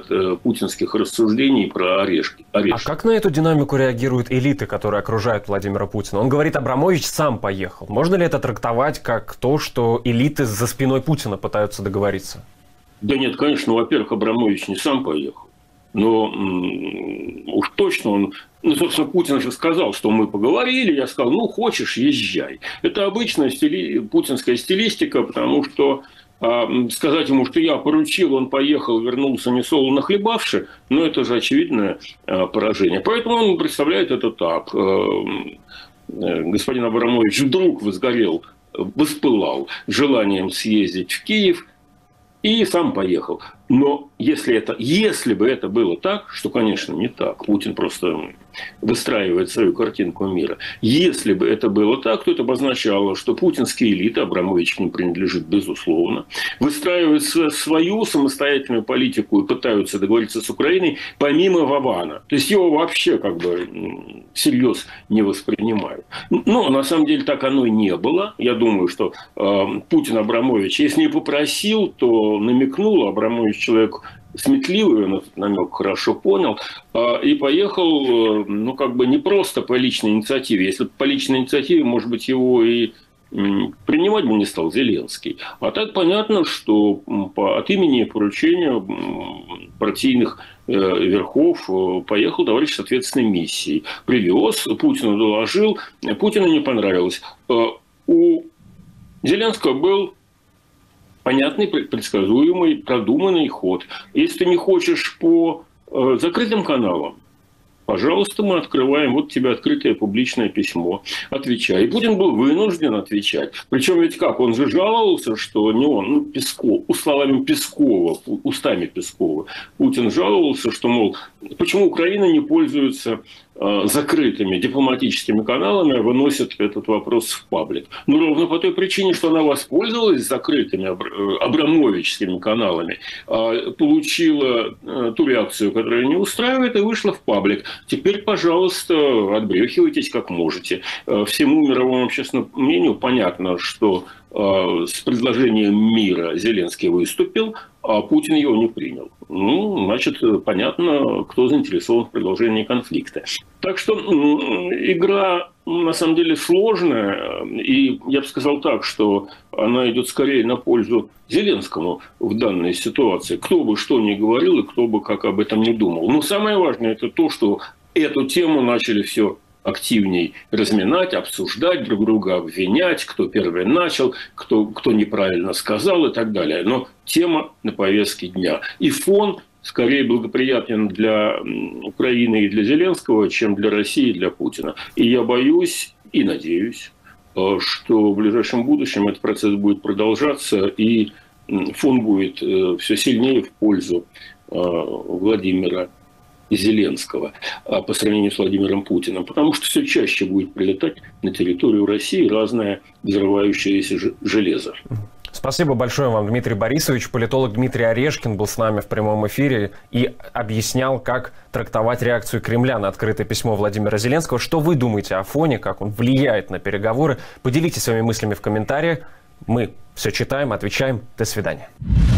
путинских рассуждений про орешки. А как на эту динамику реагируют элиты, которые окружают Владимира Путина? Он говорит, Абрамович сам поехал. Можно ли это трактовать как то, что элиты за спиной Путина пытаются договориться? Да нет, конечно, во-первых, Абрамович не сам поехал. Но уж точно он... собственно, Путин же сказал, что мы поговорили. Я сказал, хочешь, езжай. Это обычная путинская стилистика, потому что сказать ему, что я поручил, он поехал, вернулся не солоно нахлебавши, это же очевидное поражение. Поэтому он представляет это так. Господин Абрамович вдруг воспылал желанием съездить в Киев и сам поехал. Но если бы это было так, что, конечно, не так, Путин просто выстраивает свою картинку мира. Если бы это было так, то это обозначало, что путинские элиты, Абрамович к ним принадлежит безусловно, выстраивают свою самостоятельную политику и пытаются договориться с Украиной помимо Вована. То есть его вообще всерьез не воспринимают. Но на самом деле так оно и не было. Я думаю, что Путин Абрамович, если не попросил, то намекнул. Абрамович человек сметливый, он этот намек хорошо понял, и поехал, не просто по личной инициативе. Если бы по личной инициативе, может быть, его и принимать бы не стал Зеленский. А так понятно, что от имени поручения партийных верхов поехал товарищ с ответственной миссией. Привез, Путину доложил, Путину не понравилось. У Зеленского был понятный, предсказуемый, продуманный ход. Если ты не хочешь по закрытым каналам, пожалуйста, мы открываем, вот тебе открытое публичное письмо, отвечай. И Путин был вынужден отвечать. Причем ведь как, он же жаловался, что не он, Песков, устами Пескова, Путин жаловался, что, мол, почему Украина не пользуется закрытыми дипломатическими каналами, а выносит этот вопрос в паблик. Ровно по той причине, что она воспользовалась закрытыми абрамовичскими каналами, получила ту реакцию, которая не устраивает, и вышла в паблик. Теперь, пожалуйста, отбрехивайтесь как можете. Всему мировому общественному мнению понятно, что с предложением мира Зеленский выступил, а Путин его не принял. Значит, понятно, кто заинтересован в продолжении конфликта. Так что игра на самом деле сложная, и я бы сказал так, что она идет скорее на пользу Зеленскому в данной ситуации. Кто бы что ни говорил и кто бы как об этом не думал. Но самое важное это то, что эту тему начали все активней разминать, обсуждать, друг друга обвинять, кто первый начал, кто неправильно сказал и так далее. Но тема на повестке дня. И фон скорее благоприятен для Украины и для Зеленского, чем для России и для Путина. И я боюсь и надеюсь, что в ближайшем будущем этот процесс будет продолжаться, и фон будет все сильнее в пользу Владимира Зеленского по сравнению с Владимиром Путиным, потому что все чаще будет прилетать на территорию России разное взрывающееся железо. Спасибо большое вам, Дмитрий Борисович. Политолог Дмитрий Орешкин был с нами в прямом эфире и объяснял, как трактовать реакцию Кремля на открытое письмо Владимира Зеленского. Что вы думаете о фоне, как он влияет на переговоры? Поделитесь своими мыслями в комментариях. Мы все читаем, отвечаем. До свидания.